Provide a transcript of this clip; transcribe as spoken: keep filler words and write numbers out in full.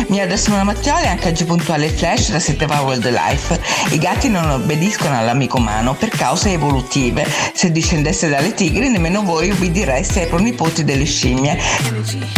Mia da Simona Mattioli, anche oggi puntuale Flash da sette Wildlife. I gatti non obbediscono all'amico umano per cause evolutive. Se discendeste dalle tigri, nemmeno voi ubbidireste ai pronipoti delle scimmie.